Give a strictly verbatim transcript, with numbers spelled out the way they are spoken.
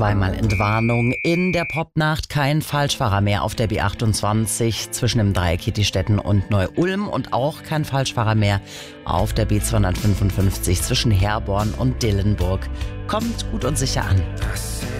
zweimal Entwarnung. In der Popnacht kein Falschfahrer mehr auf der B achtundzwanzig zwischen dem Dreieck Kietistetten und Neu-Ulm und auch kein Falschfahrer mehr auf der B zweihundertfünfundfünfzig zwischen Herborn und Dillenburg. Kommt gut und sicher an.